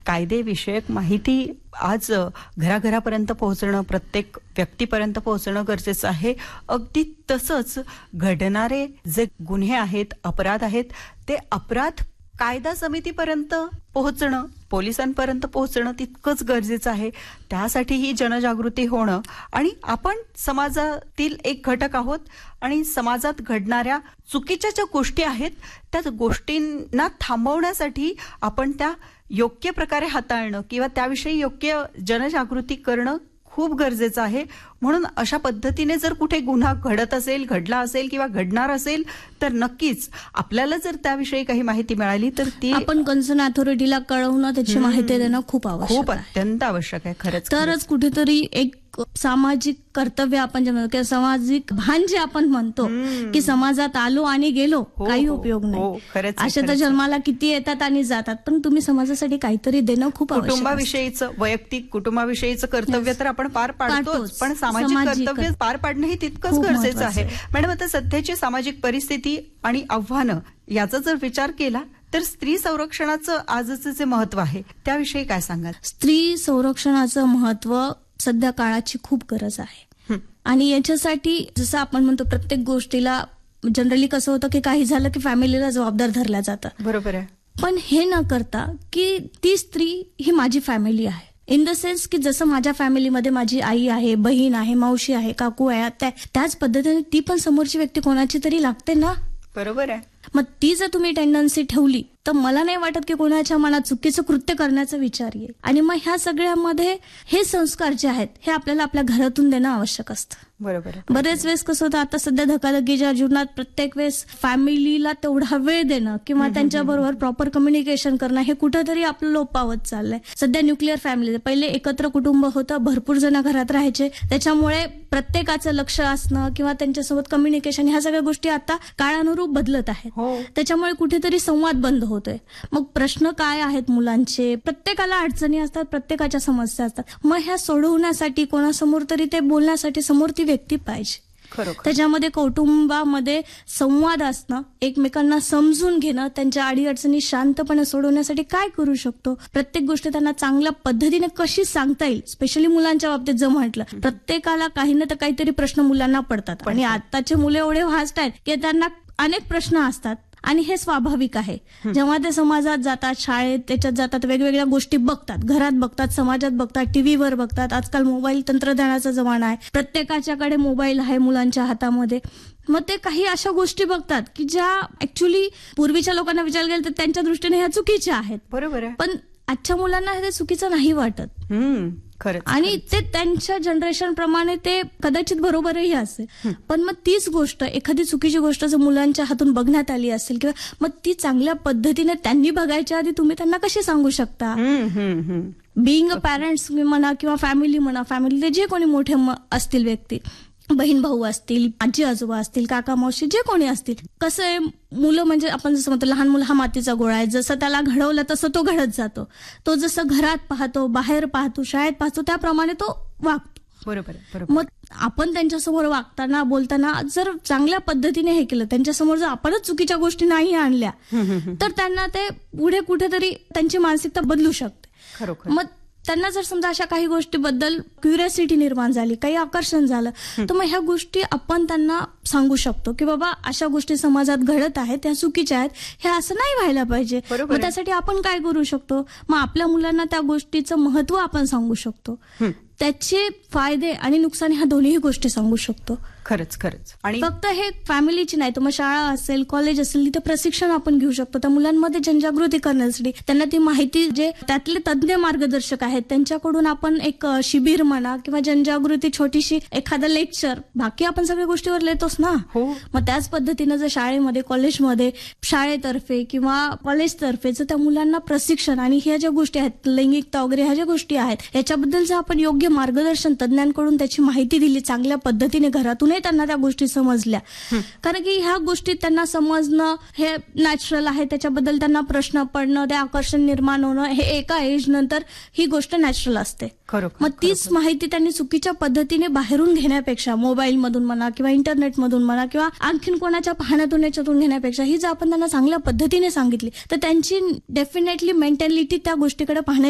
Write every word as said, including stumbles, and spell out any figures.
कायदेविषयक माहिती आज घराघरापर्यंत पोहोचणं, प्रत्येक व्यक्तीपर्यंत पोहोचणं गरजेचं आहे. अगदी तसंच घडणारे जे गुन्हे आहेत, अपराध आहेत, ते अपराध कायदा समितीपर्यंत पोहोचणं, पोलिसांपर्यंत पोहोचणं तितकंच गरजेचं आहे. त्यासाठी ही जनजागृती होणं आणि आपण समाजातील एक घटक आहोत आणि समाजात घडणाऱ्या चुकीच्या ज्या गोष्टी आहेत त्या गोष्टींना थांबवण्यासाठी आपण त्या योग्य प्रकारे हाताळणं किंवा त्याविषयी योग्य जनजागृती करणं खूप गरजेचं आहे. म्हणून अशा पद्धतीने जर कुठे गुन्हा घडत असेल, घडला असेल किंवा घडणार असेल तर नक्कीच आपल्याला जर त्याविषयी काही माहिती मिळाली तर ती आपण कन्सर्न अथॉरिटीला कळवणं, त्याची माहिती देणं खूप आवश्यक खूप अत्यंत आवश्यक आहे. खरंच तरच कुठेतरी एक सामाजिक कर्तव्य आपण जे म्हणतो किंवा सामाजिक भान जे आपण म्हणतो की समाजात आलो आणि गेलो काही उपयोग नाही. अशा तर जन्माला किती येतात आणि जातात, पण तुम्ही समाजासाठी काहीतरी देणं खूप आवश्यक. कुटुंबाविषयीचं वैयक्तिक कुटुंबाविषयीचं कर्तव्य तर आपण पार पाडतोच, पण सामाजिक कर्तव्य पार पाडणंही तितकंच गरजेचं आहे. मॅडम, आता सध्याची सामाजिक परिस्थिती आणि आव्हानं याचा जर विचार केला तर स्त्री संरक्षणाचं आजचं जे महत्व आहे त्याविषयी काय सांगाल? स्त्री संरक्षणाचं महत्व सध्या काळाची खूप गरज आहे आणि याच्यासाठी जसं आपण म्हणतो प्रत्येक गोष्टीला जनरली कसं होतं की काही झालं की फॅमिलीला जबाबदार धरल्या जातं. बरोबर आहे. पण हे न करता की ती स्त्री ही माझी फॅमिली आहे, इन द सेन्स की जसं माझ्या फॅमिलीमध्ये माझी आई आहे, बहीण आहे, मावशी आहे, काकू आहे, त्याच पद्धतीने ती पण समोरची व्यक्ती कोणाची तरी लागते ना. बरोबर आहे. मग ती जर तुम्ही टेंडन्सी ठेवली तर मला नाही वाटत की कोणाच्या मनात चुकीचं कृत्य करण्याचा विचार येईल. आणि मग ह्या सगळ्यामध्ये हे संस्कार जे आहेत हे आपल्याला आपल्या घरातून देणं आवश्यक असतं. बरोबर. बरेच वेळेस कसं होतं, आता सध्या धकाधकीच्या जीवनात प्रत्येक वेळेस फॅमिलीला तेवढा वेळ देणं किंवा त्यांच्याबरोबर प्रॉपर कम्युनिकेशन करणं हे कुठंतरी आपलं लोप पावत चाललंय. सध्या न्यूक्लिअर फॅमिली, पहिले एकत्र कुटुंब होतं, भरपूर जण घरात राहायचे, त्याच्यामुळे प्रत्येकाचं लक्ष असणं किंवा त्यांच्यासोबत कम्युनिकेशन ह्या सगळ्या गोष्टी आता काळानुरूप बदलत आहेत. त्याच्यामुळे कुठेतरी संवाद बंद होतोय. मग प्रश्न काय आहेत मुलांचे, प्रत्येकाला अडचणी असतात, प्रत्येकाच्या समस्या असतात. मग ह्या सोडवण्यासाठी कोणासमोर तरी ते बोलण्यासाठी समोर ती व्यक्ती पाहिजे. त्याच्यामध्ये कौटुंबामध्ये संवाद असणं, एकमेकांना समजून घेणं, त्यांच्या अडीअडचणी शांतपणे सोडवण्यासाठी काय करू शकतो, प्रत्येक गोष्ट त्यांना चांगल्या पद्धतीने कशी सांगता येईल. स्पेशली मुलांच्या बाबतीत जर म्हटलं, प्रत्येकाला काही ना तर काहीतरी प्रश्न मुलांना पडतात आणि आताचे मुले एवढे फास्ट आहेत की त्यांना अनेक प्रश्न असतात आणि हे स्वाभाविक आहे. जेव्हा ते समाजात जातात, शाळेत त्याच्यात जातात, वेगवेगळ्या गोष्टी बघतात, घरात बघतात, समाजात बघतात, टीव्हीवर बघतात. आजकाल मोबाईल तंत्रज्ञानाचा जमाना आहे, प्रत्येकाच्याकडे मोबाईल आहे मुलांच्या हातामध्ये. मग ते काही अशा गोष्टी बघतात की ज्या ऍक्च्युली पूर्वीच्या लोकांना विचार केलं तर त्यांच्या दृष्टीने ह्या चुकीच्या आहेत. बरोबर आहे. पण आजच्या मुलांना हे चुकीचं नाही वाटत आणि ते त्यांच्या जनरेशन प्रमाणे ते कदाचित बरोबरही असेल. पण मग तीच गोष्ट, एखादी चुकीची गोष्ट जर मुलांच्या हातून बघण्यात आली असेल किंवा मग ती चांगल्या पद्धतीने त्यांनी बघायच्या आधी तुम्ही त्यांना कशी सांगू शकता. बिईंग अ पॅरेंट्स म्हणा किंवा फॅमिली म्हणा, फॅमिलीचे जे कोणी मोठे असतील व्यक्ती, बहीण भाऊ असतील, आजी आजोबा असतील, काका मावशी जे कोणी असतील, कसं आहे मुलं म्हणजे आपण जसं म्हणतो लहान मुलं हा मातीचा गोळा आहे, जसं त्याला घडवलं तसं तो घडत जातो. तो जसं घरात पाहतो, बाहेर पाहतो, शाळेत पाहतो, त्याप्रमाणे तो वागतो. बरोबर. मग आपण त्यांच्यासमोर वागताना बोलताना जर चांगल्या पद्धतीने हे केलं, त्यांच्यासमोर जर आपणच चुकीच्या गोष्टी नाही आणल्या तर त्यांना ते पुढे कुठेतरी त्यांची मानसिकता बदलू शकते. मग त्यांना जर समजा अशा काही गोष्टीबद्दल क्युरियोसिटी निर्माण झाली, काही आकर्षण झालं, तर मग ह्या गोष्टी आपण त्यांना सांगू शकतो की बाबा अशा गोष्टी समाजात घडत आहेत, त्या चुकीच्या आहेत, हे असं नाही व्हायला पाहिजे. मग त्यासाठी आपण काय करू शकतो, मग आपल्या मुलांना त्या गोष्टीचं महत्व आपण सांगू शकतो, त्याचे फायदे आणि नुकसान ह्या दोन्ही गोष्टी सांगू शकतो. खरंच खरंच. आणि फक्त हे फॅमिलीची नाही तर मग शाळा असेल, कॉलेज असेल, तिथे प्रशिक्षण आपण घेऊ शकतो त्या मुलांमध्ये जनजागृती करण्यासाठी. त्यांना ती माहिती, जे त्यातले तज्ज्ञ मार्गदर्शक आहेत त्यांच्याकडून आपण एक शिबिर म्हणा किंवा जनजागृती छोटीशी एखादं लेक्चर, बाकी आपण सगळ्या गोष्टीवर लिहितोच ना. मग त्याच पद्धतीनं जर शाळेमध्ये, कॉलेजमध्ये, शाळेतर्फे किंवा कॉलेजतर्फे जर त्या मुलांना प्रशिक्षण आणि ह्या ज्या गोष्टी आहेत, लैंगिकता वगैरे ह्या ज्या गोष्टी आहेत, याच्याबद्दल जर आपण योग्य मार्गदर्शन तज्ज्ञांकडून त्याची माहिती दिली चांगल्या पद्धतीने घरातून, त्यांना त्या गोष्टी समजल्या, कारण की ह्या गोष्टी त्यांना समजणं हे नॅचरल आहे, त्याच्याबद्दल त्यांना प्रश्न पडणं, ते आकर्षण निर्माण होणं हे एका एज नंतर ही गोष्ट नॅचरल असते. मग तीच माहिती त्यांनी चुकीच्या पद्धतीने बाहेरून घेण्यापेक्षा, मोबाईल मधून म्हणा किंवा इंटरनेट मधून म्हणा किंवा आणखीन कोणाच्या पाहण्यातून याच्यातून घेण्यापेक्षा, ही जर आपण त्यांना चांगल्या पद्धतीने सांगितली तर त्यांची डेफिनेटली मेंटॅलिटी त्या गोष्टीकडे पाहण्याची